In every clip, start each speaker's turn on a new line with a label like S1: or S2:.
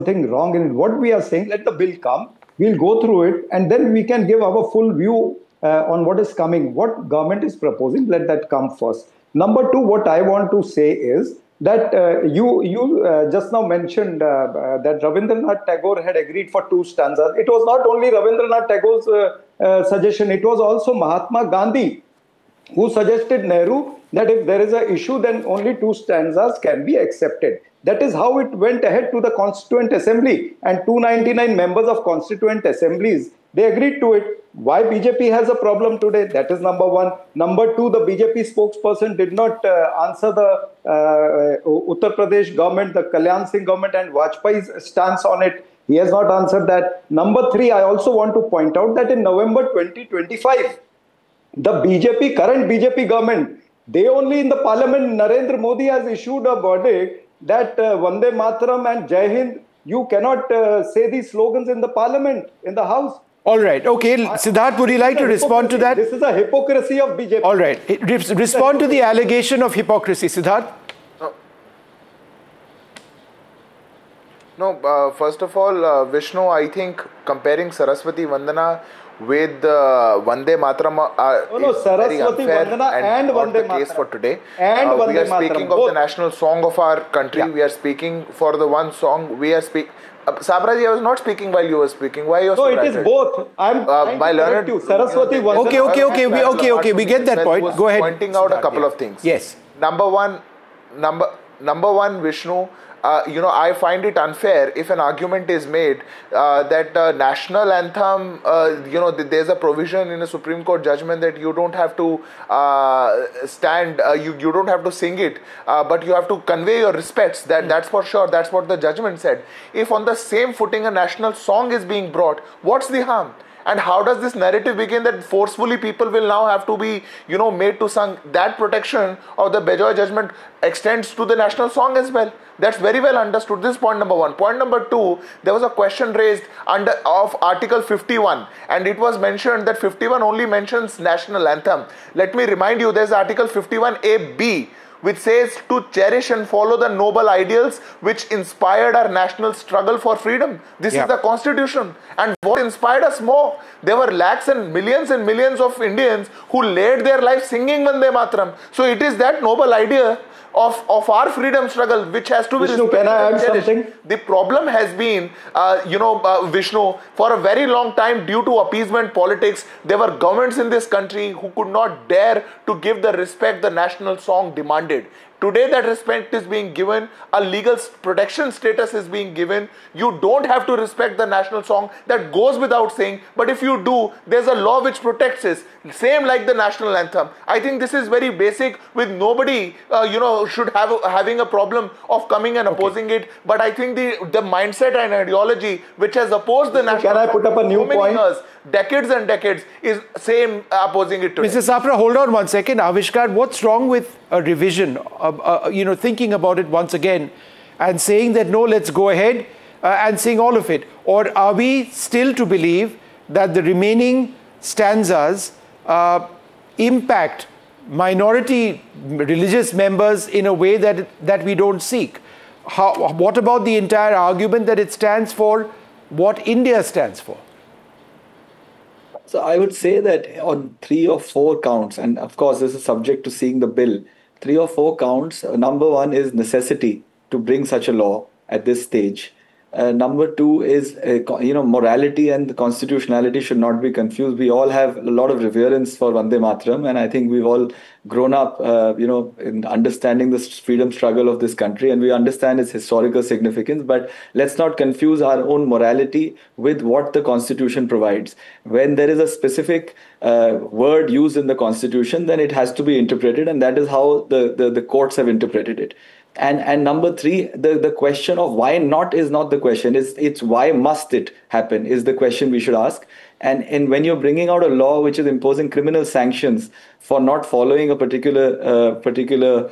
S1: something wrong in it. What we are saying, let the bill come, we'll go through it, and then we can give our full view on what is coming. What government is proposing, let that come first. Number two, what I want to say is that you just now mentioned that Rabindranath Tagore had agreed for two stanzas. It was not only Rabindranath Tagore's suggestion; it was also Mahatma Gandhi who suggested Nehru that if there is an issue, then only two stanzas can be accepted. That is how it went ahead to the Constituent Assembly, and 299 members of Constituent Assemblies, they agreed to it. Why BJP has a problem today? That is number one. Number two, the BJP spokesperson did not answer the Uttar Pradesh government, the Kalyan Singh government and Vajpayee's stance on it. He has not answered that. Number three, I also want to point out that in November 2025, the BJP, current BJP government, they only in the parliament, Narendra Modi has issued a verdict that Vande Mataram and Jai Hind, you cannot say these slogans in the parliament, in the house.
S2: All right. Okay. Siddharth, would you like to respond to that?
S1: This is a hypocrisy of BJP.
S2: All right. Respond to the allegation of hypocrisy. Siddharth?
S3: No, first of all, Vishnu, I think comparing Saraswati Vandana with Vande Mataram is very unfair and not the case for today.
S1: And
S3: we are speaking of the national song of our country. We are speaking for the one song. We are speaking. Sabraji, I was not speaking while you were speaking. Why you?
S1: No, it is both. I'm
S3: by learned
S1: you. Saraswati Vandana.
S2: Okay. We get that point. Go ahead.
S3: Pointing out a couple of things.
S2: Yes.
S3: Number one, Vishnu. I find it unfair if an argument is made that national anthem, there's a provision in a Supreme Court judgment that you don't have to you don't have to sing it, but you have to convey your respects. That's for sure. That's what the judgment said. If on the same footing a national song is being brought, what's the harm? And how does this narrative begin that forcefully people will now have to be, made to sing? That protection of the Bejoy judgment extends to the national song as well. That's very well understood. This is point number one. Point number two, there was a question raised of Article 51, and it was mentioned that 51 only mentions national anthem. Let me remind you, there's Article 51A(b), which says to cherish and follow the noble ideals which inspired our national struggle for freedom. This is the Constitution. And what inspired us more? There were lakhs and millions of Indians who laid their lives singing Vande Mataram. So it is that noble idea of our freedom struggle which has to be
S1: Vishnu, can I add something?
S3: The problem has been, Vishnu, for a very long time due to appeasement politics, there were governments in this country who could not dare to give the respect the national song demanded. Today that respect is being given, a legal protection status is being given. You don't have to respect the national song, that goes without saying, but if you do, there's a law which protects it. Same like the national anthem. I think this is very basic with nobody, should having a problem of coming and opposing it. But I think the mindset and ideology which has opposed the national
S1: song, can I put up a new point?
S3: Years, decades and decades, is same opposing it today.
S2: Mr. Sapra, hold on one second. Avishkar, what's wrong with a revision, thinking about it once again and saying that no, let's go ahead and sing all of it? Or are we still to believe that the remaining stanzas impact minority religious members in a way that we don't seek? What about the entire argument that it stands for what India stands for?
S4: So I would say that on 3 or 4 counts, and of course this is subject to seeing the bill, 3 or 4 counts. Number one is necessity to bring such a law at this stage. Number two is, morality and constitutionality should not be confused. We all have a lot of reverence for Vande Mataram, and I think we've all grown up, in understanding the freedom struggle of this country, and we understand its historical significance. But let's not confuse our own morality with what the Constitution provides. When there is a specific word used in the Constitution, then it has to be interpreted, and that is how the courts have interpreted it. And number three, the question of why not is not the question. It's why must it happen is the question we should ask. And when you're bringing out a law which is imposing criminal sanctions for not following a particular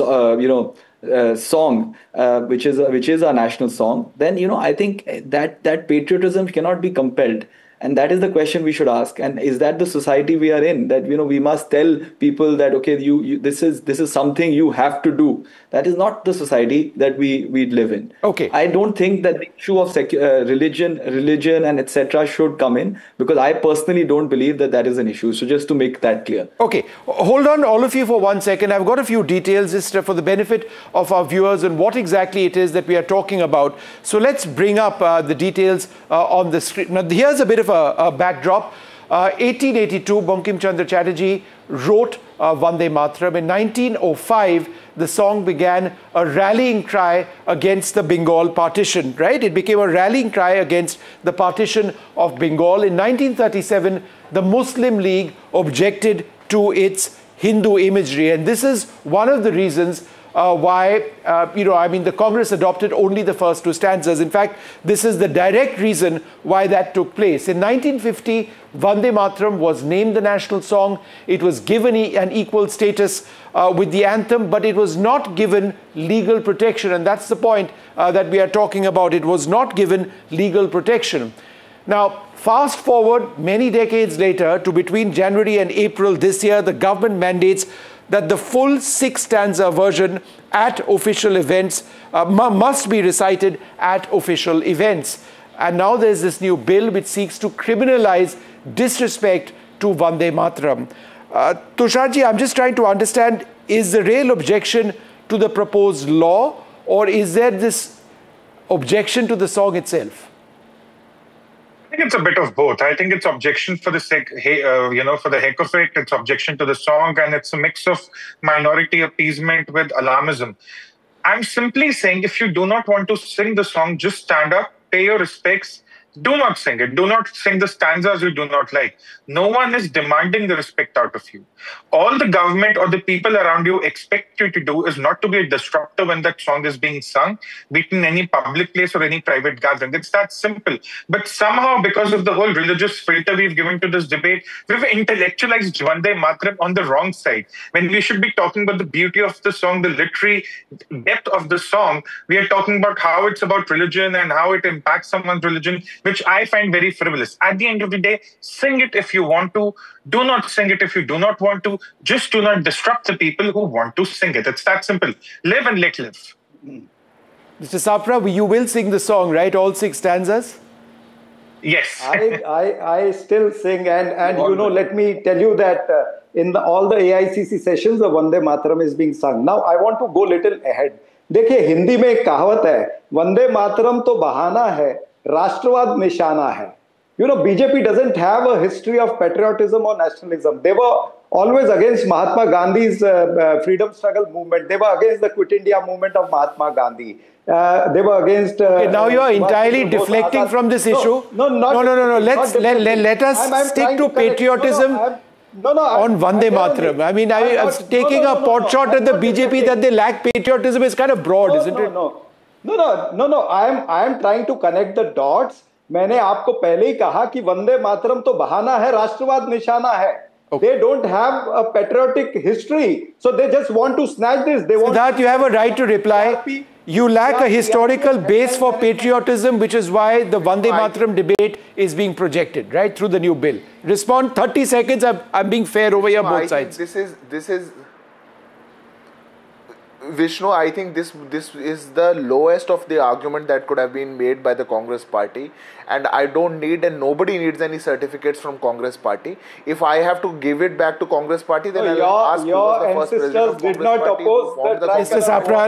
S4: song, which is our national song, then I think that patriotism cannot be compelled. And that is the question we should ask. And is that the society we are in? That, we must tell people that, okay, this is something you have to do. That is not the society that we live in.
S2: Okay.
S4: I don't think that the issue of religion and etc. should come in, because I personally don't believe that is an issue. So just to make that clear.
S2: Okay, hold on all of you for 1 second. I've got a few details just for the benefit of our viewers and what exactly it is that we are talking about. So let's bring up the details on the screen. Now here's a bit of a backdrop. 1882, Bankim Chandra Chatterjee wrote Vande Mataram. In 1905, the song began a rallying cry against the Bengal partition, right? It became a rallying cry against the partition of Bengal. In 1937, the Muslim League objected to its Hindu imagery. And this is one of the reasons why, the Congress adopted only the first two stanzas. In fact, this is the direct reason why that took place. In 1950, Vande Mataram was named the national song. It was given an equal status with the anthem, but it was not given legal protection. And that's the point that we are talking about. It was not given legal protection. Now, fast forward many decades later to between January and April this year, the government mandates that the full 6-stanza version at official events must be recited at official events. And now there's this new bill which seeks to criminalize disrespect to Vande Mataram. Tusharji, I'm just trying to understand, is the real objection to the proposed law, or is there this objection to the song itself?
S5: I think it's a bit of both. I think it's objection for the sake, for the heck of it. It's objection to the song, and it's a mix of minority appeasement with alarmism. I'm simply saying, if you do not want to sing the song, just stand up, pay your respects. Do not sing it. Do not sing the stanzas you do not like. No one is demanding the respect out of you. All the government or the people around you expect you to do is not to be a disruptor when that song is being sung, be it in any public place or any private gathering. It's that simple. But somehow, because of the whole religious filter we've given to this debate, we've intellectualized Vande Mataram on the wrong side. When we should be talking about the beauty of the song, the literary depth of the song, we are talking about how it's about religion and how it impacts someone's religion, which I find very frivolous. At the end of the day, sing it if you want to. Do not sing it if you do not want to. Just do not disrupt the people who want to sing it. It's that simple. Live and let live.
S2: Mr. Sapra, you will sing the song, right? All 6 stanzas?
S5: Yes.
S1: I still sing, and let me tell you that in all the AICC sessions, the Vande Mataram is being sung. Now, I want to go little ahead. देखिए, हिंदी में एक कहावत है, वंदे मातरम तो बहाना है, राष्ट्रवाद निशाना है. BJP doesn't have a history of patriotism or nationalism. They were always against Mahatma Gandhi's freedom struggle movement. They were against the Quit India movement of Mahatma Gandhi. They were against...
S2: okay, now you are entirely deflecting from this issue. No. Let us stick to patriotism. On Vande Mataram. I mean, I was taking a pot shot at the BJP that they lack patriotism is kind of broad, isn't it?
S1: No. I am trying to connect the dots. मैंने आपको पहले ही कहा कि वंदे मातरम तो बहाना है, राष्ट्रवाद निशाना है. Okay. They don't have a patriotic history, so they just want to snatch this. They want.
S2: That you have a right to reply. You lack a historical base for patriotism, which is why the Vande Mataram debate is being projected right through the new bill. Respond 30 seconds. I'm being fair over here, both sides.
S3: This is Vishnu, I think this is the lowest of the argument that could have been made by the Congress party, and I don't need, and nobody needs any certificates from Congress party. If I have to give it back to Congress party, then I will ask
S1: your ancestors did not oppose the
S2: Mr. Sapra,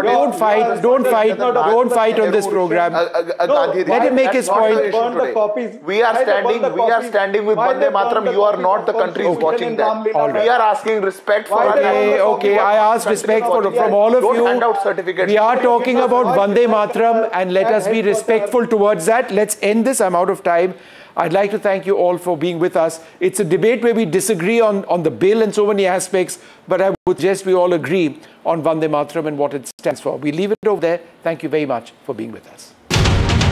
S2: don't fight on this program. Let him make his point.
S3: We are standing with Vande Mataram. You are not the country watching that. We are asking respect for
S2: okay, I ask respect from all of you.
S3: Hand out certificates.
S2: We are talking about Vande Mataram, and let us be respectful towards that. Let's end this. I'm out of time. I'd like to thank you all for being with us. It's a debate where we disagree on the bill and so many aspects, but I would suggest we all agree on Vande Mataram and what it stands for. We leave it over there. Thank you very much for being with us.